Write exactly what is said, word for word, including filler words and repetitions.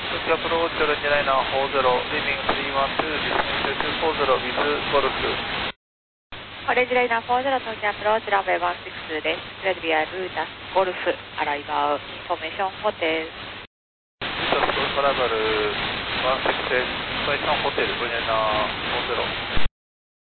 東京アプローチオレンジライナーフォーゼロ、リビングスリーワンツー、ディスミスツーフォーゼロ、ウィズゴルフ。 オレンジライナーフォーゼロ、東京アプローチランウェイワンシックスです。レディアルータスゴルフ、アライバー、インフォメーションホテル。 ルータスゴルフアライバル、ワンシックス、インフォメーションホテル、オレンジライナーフォーゼロ。